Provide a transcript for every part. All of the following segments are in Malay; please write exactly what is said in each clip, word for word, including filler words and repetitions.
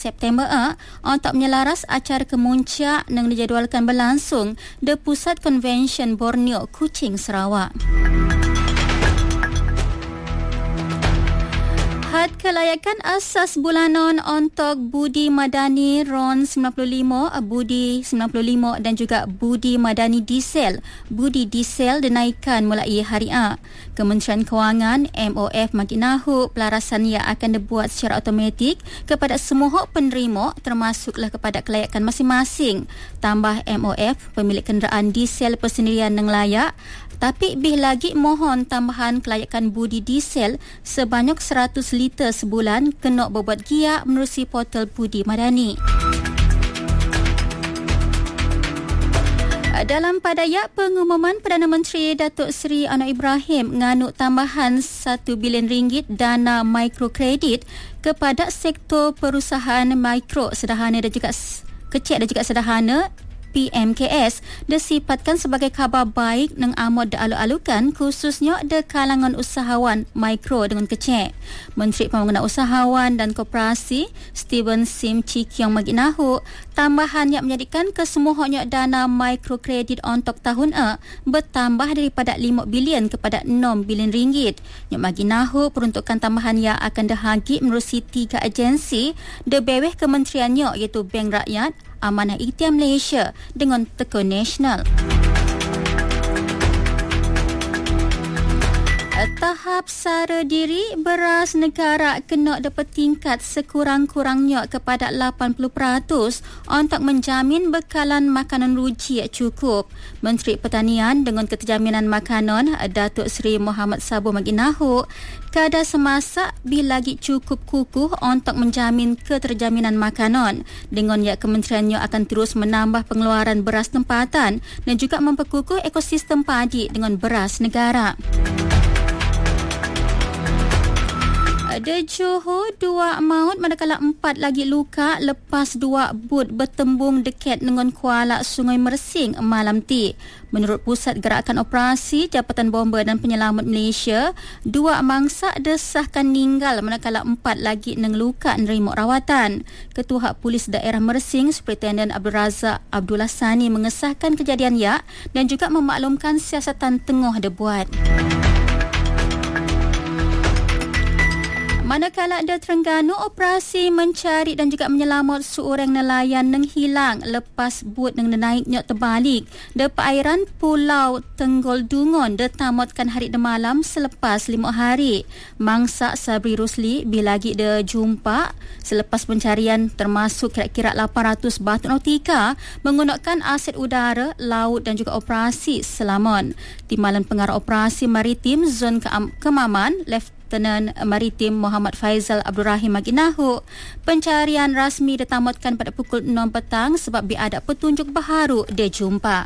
September uh, untuk menyelaras acara kemuncak yang dijadualkan berlangsung di Pusat Konvensyen Borneo, Kuching, Sarawak. Had kelayakan asas bulanan untuk Budi Madani R O N sembilan puluh lima, Budi sembilan puluh lima dan juga Budi Madani Diesel. Budi Diesel dinaikkan mulai hari A. Kementerian Kewangan M O F Maginahu pelarasan ia akan dibuat secara automatik kepada semua penerima termasuklah kepada kelayakan masing-masing. Tambah M O F, pemilik kenderaan diesel persendirian yang layak, tapi lebih lagi mohon tambahan kelayakan budi diesel sebanyak seratus liter sebulan kena berbuat giat menerusi portal Budi Madani. Dalam padaya pengumuman Perdana Menteri Datuk Seri Anwar Ibrahim nganuk tambahan satu bilion ringgit dana mikrokredit kepada sektor perusahaan mikro, sederhana dan juga kecil dan juga sederhana P M K S disifatkan sebagai khabar baik yang amat dialu-alukan khususnya di kalangan usahawan mikro dengan kecil. Menteri Pembangunan Usahawan dan Koperasi Stephen Sim Chikyong Maginahu tambahan yang menjadikan kesemuanya dana mikrokredit untuk tahun E bertambah daripada lima bilion kepada enam bilion ringgit. Yang Maginahu peruntukan tambahan yang akan dihagi menerusi tiga agensi di bawah kementeriannya iaitu Bank Rakyat, Amanah Ikhtiar Malaysia dengan Teko Nasional. Tahap sara diri beras negara kena dipertingkat sekurang-kurangnya kepada lapan puluh peratus untuk menjamin bekalan makanan ruji cukup. Menteri Pertanian dengan Keterjaminan Makanan Datuk Seri Muhammad Sabu Maginahu kadar semasa bila lagi cukup kukuh untuk menjamin keterjaminan makanan. Dengan ya kementeriannya akan terus menambah pengeluaran beras tempatan dan juga memperkukuh ekosistem padi dengan beras negara. Di Johor, dua maut manakala empat lagi luka lepas dua bot bertembung dekat dengan kuala Sungai Mersing malam ti. Menurut Pusat Gerakan Operasi Jabatan Bomba dan Penyelamat Malaysia, dua mangsa disahkan meninggal manakala empat lagi yang luka menerima rawatan. Ketua Polis Daerah Mersing, Superintendent Abdul Razak Abdullah Sani mengesahkan kejadian ya dan juga memaklumkan siasatan tengah dibuat. Manakala di Terengganu, operasi mencari dan juga menyelamat seorang nelayan yang hilang lepas bot yang naiknya terbalik di perairan Pulau Tenggol Dungon ditamatkan hari dan malam selepas lima hari. Mangsa Sabri Rusli bila lagi dijumpa selepas pencarian termasuk kira-kira lapan ratus batu nautika menggunakan aset udara, laut dan juga operasi selamat. Timbalan Pengarah Operasi Maritim Zon Kemaman, Left Lieutenant Maritim Muhammad Faizal Abdul Rahim Maginahu, pencarian rasmi ditamatkan pada pukul enam petang sebab ada petunjuk baharu dijumpa.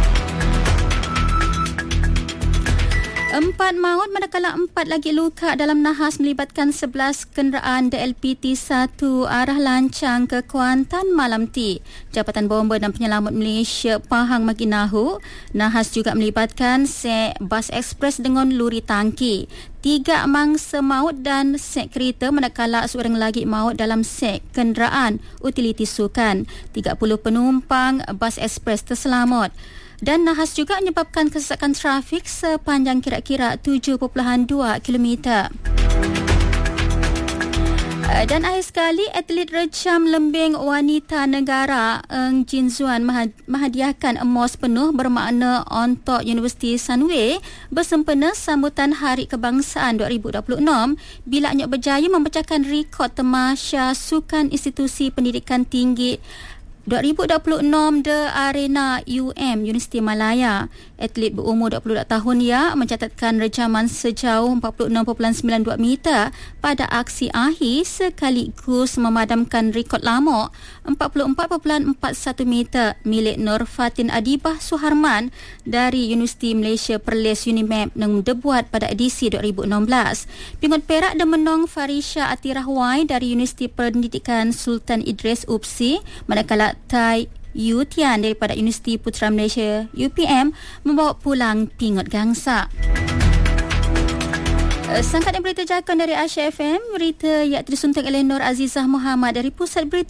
Empat maut manakala empat lagi luka dalam nahas melibatkan sebelas kenderaan D L P T satu arah Lancang ke Kuantan malam ti. Jabatan Bomba dan Penyelamat Malaysia Pahang Maginahu, nahas juga melibatkan sek bas ekspres dengan luri tangki. Tiga mangsa maut dan sek kereta manakala seorang lagi maut dalam sek kenderaan utiliti sukan. tiga puluh penumpang bas ekspres terselamat. Dan nahas juga menyebabkan kesesakan trafik sepanjang kira-kira tujuh perpuluhan dua kilometer. Dan akhir sekali, atlet rejam lembing wanita negara Eng Jin Zuan menghadiahkan emas penuh bermakna untuk Universiti Sunway bersempena sambutan Hari Kebangsaan dua ribu dua puluh enam bila ia berjaya memecahkan rekod tamasya sukan institusi pendidikan tinggi dua ribu dua puluh enam di Arena U M Universiti Malaya. Atlet berumur dua puluh dua tahun ia mencatatkan rejaman sejauh empat puluh enam perpuluhan sembilan dua meter pada aksi akhir sekaligus memadamkan rekod lama empat puluh empat perpuluhan empat satu meter milik Nur Fatin Adibah Suharman dari Universiti Malaysia Perlis Unimap yang dibuat pada edisi dua ribu enam belas. Pingut perak dan menang Farisha Atirahwai dari Universiti Pendidikan Sultan Idris U P S I, manakala Tai Yu Tian daripada Universiti Putra Malaysia U P M membawa pulang pingut gangsa. Sangkatan berita jakun dari Asia F M, berita yang disunting oleh Nur Azizah Muhammad dari Pusat Berita